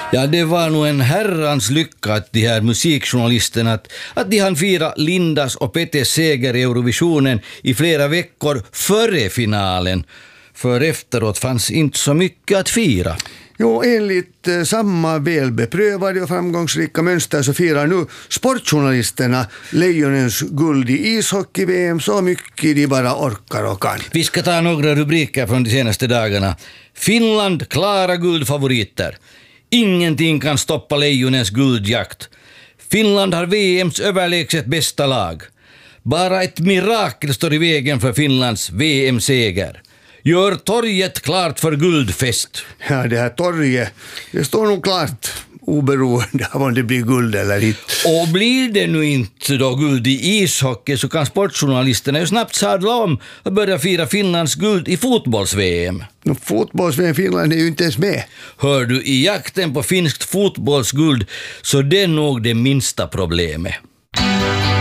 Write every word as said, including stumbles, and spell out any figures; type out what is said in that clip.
Ja, det var nog en herrans lycka att de här musikjournalisterna att, att de hann fira Lindas och Pettes seger i Eurovisionen i flera veckor före finalen. För efteråt fanns inte så mycket att fira. Jo, enligt eh, samma välbeprövade och framgångsrika mönster så firar nu sportjournalisterna Lejonens guld i ishockey-V M så mycket de bara orkar och kan. Vi ska ta några rubriker från de senaste dagarna. Finland klara guldfavoriter. Ingenting kan stoppa Lejonens guldjakt. Finland har V M:s överlägset bästa lag. Bara ett mirakel står i vägen för Finlands V M-seger. Gör torget klart för guldfest. Ja, det här torget, det står nog klart oberoende av om det blir guld eller inte. Och blir det nu inte då guld i ishockey så kan sportjournalisterna ju snabbt sadla om och börja fira Finlands guld i fotbolls-V M. No, fotbolls-V M Finland är ju inte ens med. Hör du, i jakten på finskt fotbollsguld så det är nog det minsta problemet.